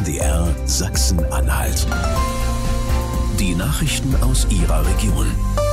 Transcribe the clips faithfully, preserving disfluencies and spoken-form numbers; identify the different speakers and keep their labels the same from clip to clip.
Speaker 1: M D R Sachsen-Anhalt. Die Nachrichten aus Ihrer Region.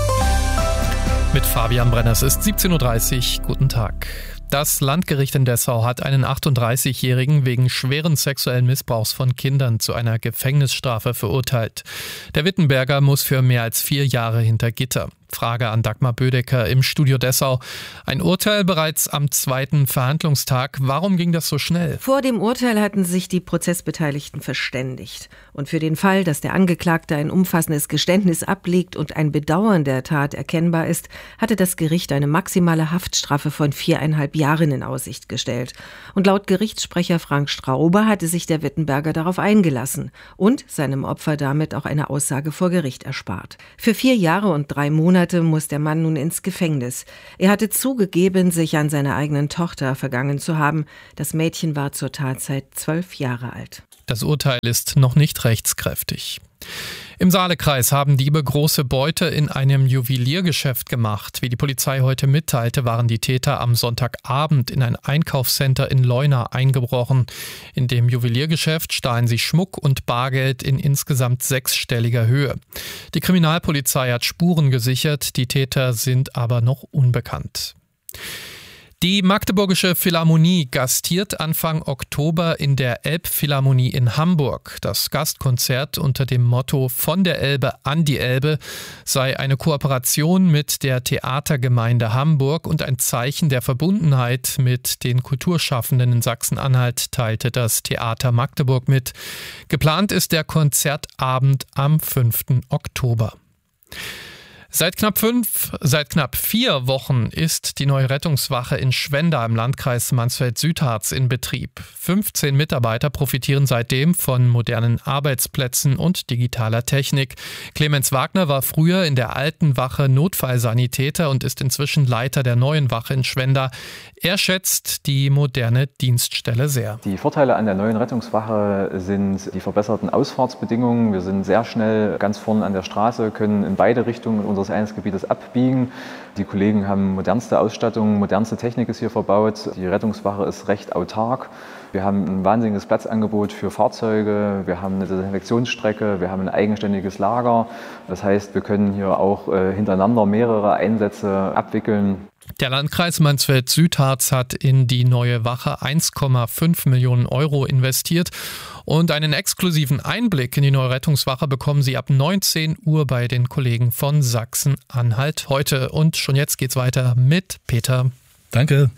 Speaker 2: Mit Fabian Brenner, es ist siebzehn Uhr dreißig. Guten Tag. Das Landgericht in Dessau hat einen achtunddreißigjährigen wegen schweren sexuellen Missbrauchs von Kindern zu einer Gefängnisstrafe verurteilt. Der Wittenberger muss für mehr als vier Jahre hinter Gitter. Frage an Dagmar Bödecker im Studio Dessau. Ein Urteil bereits am zweiten Verhandlungstag. Warum ging das so schnell?
Speaker 3: Vor dem Urteil hatten sich die Prozessbeteiligten verständigt. Und für den Fall, dass der Angeklagte ein umfassendes Geständnis ablegt und ein Bedauern der Tat erkennbar ist, hatte das Gericht eine maximale Haftstrafe von viereinhalb Jahren in Aussicht gestellt. Und laut Gerichtssprecher Frank Strauber hatte sich der Wittenberger darauf eingelassen und seinem Opfer damit auch eine Aussage vor Gericht erspart. Für vier Jahre und drei Monate muss der Mann nun ins Gefängnis. Er hatte zugegeben, sich an seiner eigenen Tochter vergangen zu haben. Das Mädchen war zur Tatzeit zwölf Jahre alt.
Speaker 2: Das Urteil ist noch nicht rechtskräftig. Im Saalekreis haben Diebe große Beute in einem Juweliergeschäft gemacht. Wie die Polizei heute mitteilte, waren die Täter am Sonntagabend in ein Einkaufscenter in Leuna eingebrochen. In dem Juweliergeschäft stahlen sie Schmuck und Bargeld in insgesamt sechsstelliger Höhe. Die Kriminalpolizei hat Spuren gesichert, die Täter sind aber noch unbekannt. Die Magdeburgische Philharmonie gastiert Anfang Oktober in der Elbphilharmonie in Hamburg. Das Gastkonzert unter dem Motto „Von der Elbe an die Elbe" sei eine Kooperation mit der Theatergemeinde Hamburg und ein Zeichen der Verbundenheit mit den Kulturschaffenden in Sachsen-Anhalt, teilte das Theater Magdeburg mit. Geplant ist der Konzertabend am fünften Oktober. Seit knapp fünf, seit knapp vier Wochen ist die neue Rettungswache in Schwenda im Landkreis Mansfeld-Südharz in Betrieb. fünfzehn Mitarbeiter profitieren seitdem von modernen Arbeitsplätzen und digitaler Technik. Clemens Wagner war früher in der alten Wache Notfallsanitäter und ist inzwischen Leiter der neuen Wache in Schwenda. Er schätzt die moderne Dienststelle sehr.
Speaker 4: Die Vorteile an der neuen Rettungswache sind die verbesserten Ausfahrtsbedingungen. Wir sind sehr schnell ganz vorne an der Straße, können in beide Richtungen unseres Einsatzgebietes abbiegen. Die Kollegen haben modernste Ausstattung, modernste Technik ist hier verbaut. Die Rettungswache ist recht autark. Wir haben ein wahnsinniges Platzangebot für Fahrzeuge, wir haben eine Desinfektionsstrecke, wir haben ein eigenständiges Lager. Das heißt, wir können hier auch äh, hintereinander mehrere Einsätze abwickeln.
Speaker 2: Der Landkreis Mansfeld-Südharz hat in die neue Wache eins Komma fünf Millionen Euro investiert. Und einen exklusiven Einblick in die neue Rettungswache bekommen Sie ab neunzehn Uhr bei den Kollegen von Sachsen-Anhalt heute. Und schon jetzt geht's weiter mit Peter.
Speaker 5: Danke.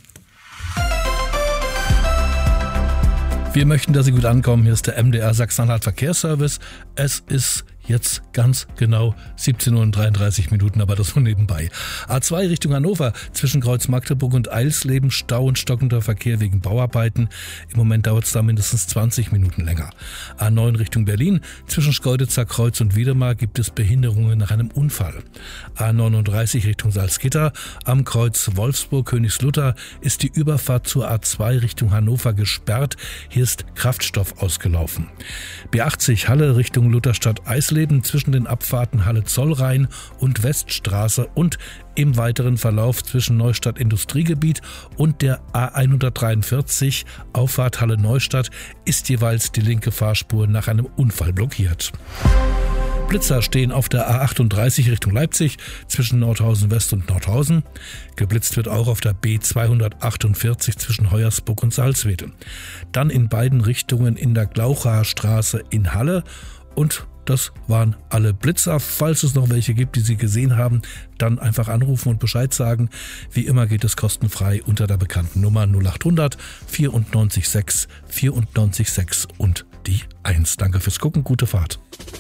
Speaker 5: Wir möchten, dass Sie gut ankommen. Hier ist der M D R Sachsen-Anhalt Verkehrsservice. Es ist jetzt ganz genau siebzehn Uhr und dreiunddreißig Minuten, aber das nur nebenbei. A zwei Richtung Hannover, zwischen Kreuz Magdeburg und Eilsleben, Stau und stockender Verkehr wegen Bauarbeiten. Im Moment dauert es da mindestens zwanzig Minuten länger. A neun Richtung Berlin, zwischen Schkeuditzer Kreuz und Wiedemar gibt es Behinderungen nach einem Unfall. A neununddreißig Richtung Salzgitter, am Kreuz Wolfsburg-Königslutter ist die Überfahrt zur A zwei Richtung Hannover gesperrt. Hier ist Kraftstoff ausgelaufen. B achtzig Halle Richtung Lutherstadt-Eisleben, zwischen den Abfahrten Halle-Zollrhein und Weststraße und im weiteren Verlauf zwischen Neustadt Industriegebiet und der A hundertdreiundvierzig Auffahrt Halle-Neustadt ist jeweils die linke Fahrspur nach einem Unfall blockiert. Blitzer stehen auf der A achtunddreißig Richtung Leipzig zwischen Nordhausen West und Nordhausen. Geblitzt wird auch auf der B zweihundertachtundvierzig zwischen Hoyersburg und Salzwedel. Dann in beiden Richtungen in der Glauchaer Straße in Halle. Und das waren alle Blitzer. Falls es noch welche gibt, die Sie gesehen haben, dann einfach anrufen und Bescheid sagen. Wie immer geht es kostenfrei unter der bekannten Nummer null achthundert vierundneunzig sechs vierundneunzig sechs und die eins. Danke fürs Gucken, gute Fahrt.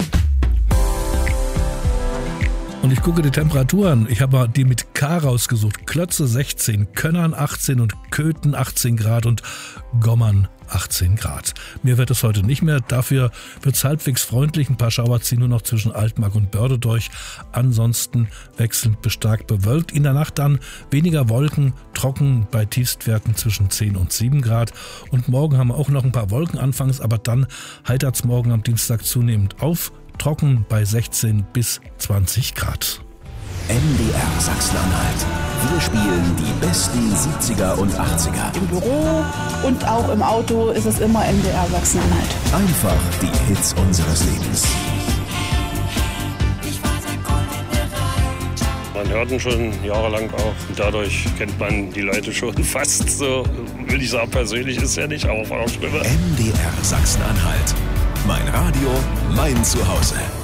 Speaker 5: Und ich gucke die Temperaturen. Ich habe die mit K rausgesucht. Klötze sechzehn, Könnern achtzehn und Köthen achtzehn Grad und Gommern achtzehn Grad. Mir wird es heute nicht mehr. Dafür wird es halbwegs freundlich. Ein paar Schauer ziehen nur noch zwischen Altmark und Börde durch. Ansonsten wechselnd bis stark bewölkt. In der Nacht dann weniger Wolken, trocken bei Tiefstwerten zwischen zehn und sieben Grad. Und morgen haben wir auch noch ein paar Wolken anfangs, aber dann heitert es morgen am Dienstag zunehmend auf. Trocken bei sechzehn bis zwanzig Grad.
Speaker 1: M D R Sachsen-Anhalt. Wir spielen die besten siebziger und achtziger.
Speaker 6: Im Büro und auch im Auto ist es immer M D R Sachsen-Anhalt.
Speaker 1: Einfach die Hits unseres Lebens.
Speaker 7: Man hört ihn schon jahrelang auch. Und dadurch kennt man die Leute schon fast so. Will ich sagen, persönlich ist ja nicht, aber auf einer Stimme.
Speaker 1: M D R Sachsen-Anhalt. Mein Radio, mein Zuhause.